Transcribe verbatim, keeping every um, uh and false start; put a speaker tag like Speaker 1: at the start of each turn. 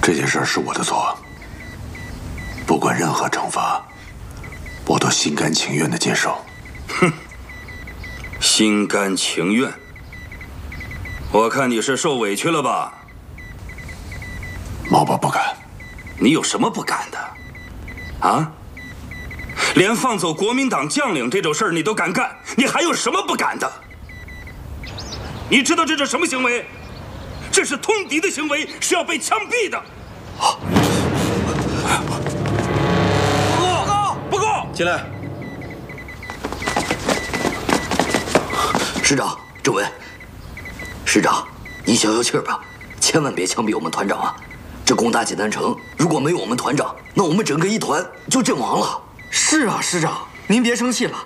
Speaker 1: 这件事是我的错，不管任何惩罚，我都心甘情愿地接受。
Speaker 2: 哼，心甘情愿？我看你是受委屈了吧？
Speaker 1: 毛伯不敢。
Speaker 2: 你有什么不敢的？啊？连放走国民党将领这种事儿你都敢干，你还有什么不敢的？你知道这是什么行为？这是通敌的行为，是要被枪毙的。报告！报告！
Speaker 3: 进来。
Speaker 4: 师长，这位。师长，你消消气儿吧，千万别枪毙我们团长啊！这攻打济南城，如果没有我们团长，那我们整个一团就阵亡了。
Speaker 3: 是啊，师长，您别生气了。